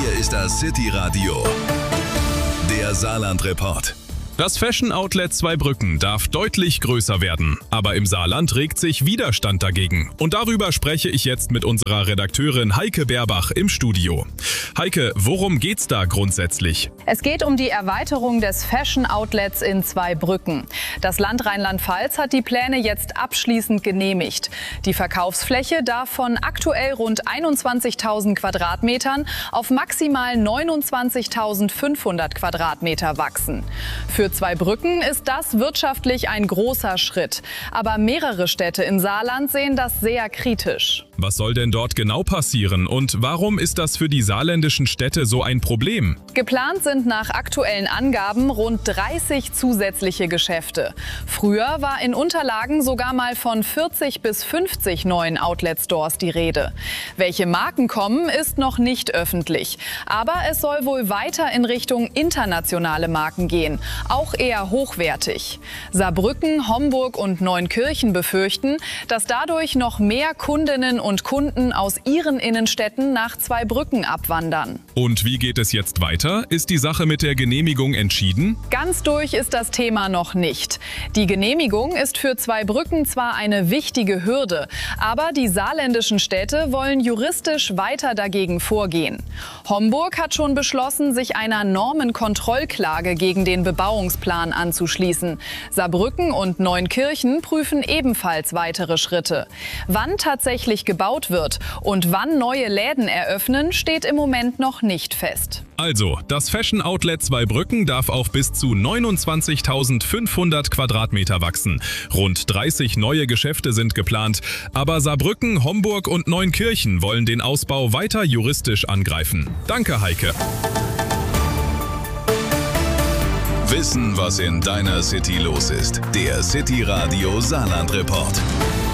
Hier ist das City Radio, der Saarland-Report. Das Fashion-Outlet Zweibrücken darf deutlich größer werden, aber im Saarland regt sich Widerstand dagegen. Und darüber spreche ich jetzt mit unserer Redakteurin Heike Berbach im Studio. Heike, worum geht's da grundsätzlich? Es geht um die Erweiterung des Fashion-Outlets in Zweibrücken. Das Land Rheinland-Pfalz hat die Pläne jetzt abschließend genehmigt. Die Verkaufsfläche darf von aktuell rund 21.000 Quadratmetern auf maximal 29.500 Quadratmeter wachsen. Für Zweibrücken ist das wirtschaftlich ein großer Schritt. Aber mehrere Städte im Saarland sehen das sehr kritisch. Was soll denn dort genau passieren und warum ist das für die saarländischen Städte so ein Problem? Geplant sind nach aktuellen Angaben rund 30 zusätzliche Geschäfte. Früher war in Unterlagen sogar mal von 40 bis 50 neuen Outlet-Stores die Rede. Welche Marken kommen, ist noch nicht öffentlich. Aber es soll wohl weiter in Richtung internationale Marken gehen, auch eher hochwertig. Saarbrücken, Homburg und Neunkirchen befürchten, dass dadurch noch mehr Kundinnen und Kunden aus ihren Innenstädten nach Zweibrücken abwandern. Und wie geht es jetzt weiter? Ist die Sache mit der Genehmigung entschieden? Ganz durch ist das Thema noch nicht. Die Genehmigung ist für Zweibrücken zwar eine wichtige Hürde, aber die saarländischen Städte wollen juristisch weiter dagegen vorgehen. Homburg hat schon beschlossen, sich einer Normenkontrollklage gegen den Bebauungsplan anzuschließen. Saarbrücken und Neunkirchen prüfen ebenfalls weitere Schritte. Wann tatsächlich gebaut wird und wann neue Läden eröffnen, steht im Moment noch nicht fest. Also, das Fashion Outlet Zweibrücken darf auf bis zu 29.500 Quadratmeter wachsen. Rund 30 neue Geschäfte sind geplant, aber Saarbrücken, Homburg und Neunkirchen wollen den Ausbau weiter juristisch angreifen. Danke, Heike. Wissen, was in deiner City los ist. Der City Radio Saarland-Report.